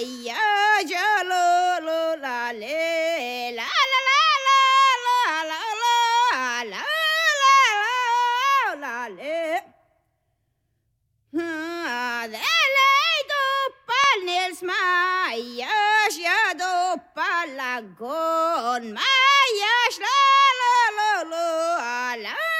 ya ja lo lo la le la la la la la la la la la la le de lei duppa nel smaia ja duppa la gon maia la la la la la